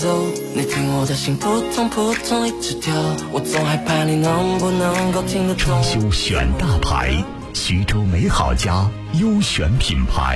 奏，你听我的心扑通扑通一直跳，我总害怕你能不能够听得懂。 装修选大牌，徐州美好家优选品牌。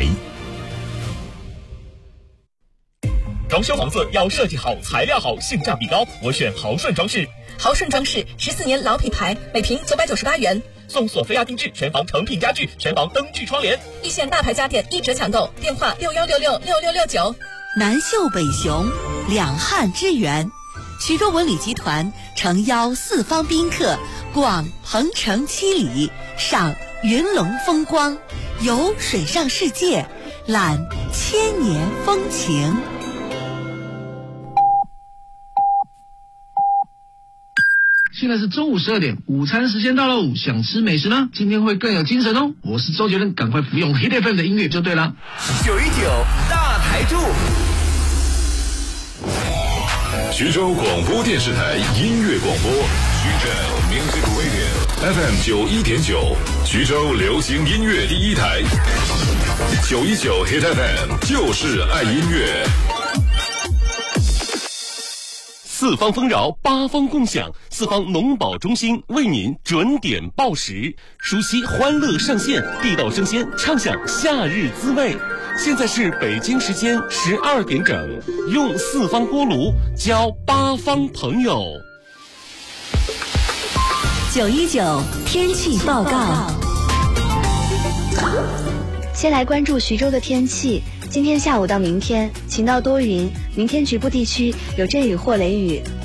装修房子要设计好、材料好、性价比高，我选豪顺装饰。 豪顺装饰14年老品牌，每平998元， 送索菲亚定制全房成品家具、全房灯具窗帘。 一线大牌家电1折抢购，电话61666669。 南秀北雄，两汉之源。徐州文旅集团诚邀四方宾客逛鹏城七里，赏云龙风光，游水上世界，览千年风情。 现在是中午12点，午餐时间到喽！想吃美食呢？今天会更有精神哦！我是周杰伦，赶快服用 Hit FM 的音乐就对了。 919大台柱， 徐州广播电视台音乐广播，徐州 Music Radio FM 91.9，徐州流行音乐第一台，919 Hit FM 就是爱音乐。 四方丰饶，八方共享，四方农保中心为您准点报时，熟悉欢乐上线，地道生鲜，畅享夏日滋味。现在是北京时间12点整，用四方锅炉交八方朋友。 919天气报告。 先来关注徐州的天气。今天下午到明天晴到多云，明天局部地区有阵雨或雷雨，